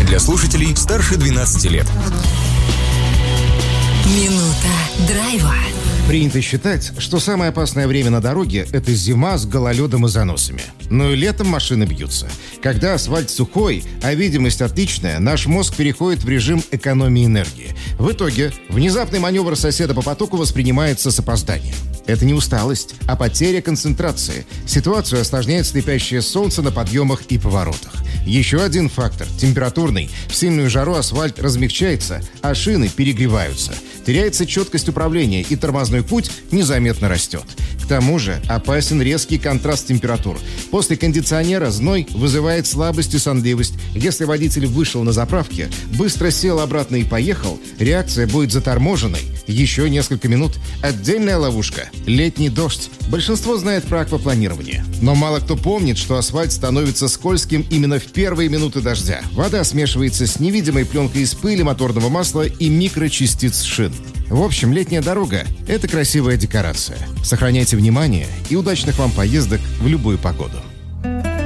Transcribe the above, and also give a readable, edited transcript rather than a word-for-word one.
для слушателей старше 12 лет. Минута драйва. Принято считать, что самое опасное время на дороге – это зима с гололедом и заносами. Но и летом машины бьются. Когда асфальт сухой, а видимость отличная, наш мозг переходит в режим экономии энергии. В итоге внезапный маневр соседа по потоку воспринимается с опозданием. Это не усталость, а потеря концентрации. Ситуацию осложняет слепящее солнце на подъемах и поворотах. Еще один фактор – температурный. В сильную жару асфальт размягчается, а шины перегреваются. Теряется четкость управления, и тормозной путь незаметно растет. К тому же опасен резкий контраст температур. После кондиционера зной вызывает слабость и сонливость. Если водитель вышел на заправке, быстро сел обратно и поехал, реакция будет заторможенной. Еще несколько минут. Отдельная ловушка – летний дождь. Большинство знает про аквапланирование. Но мало кто помнит, что асфальт становится скользким именно в первые минуты дождя. Вода смешивается с невидимой пленкой из пыли, моторного масла и микрочастиц шин. В общем, летняя дорога – это красивая декорация. Сохраняйте внимание и удачных вам поездок в любую погоду.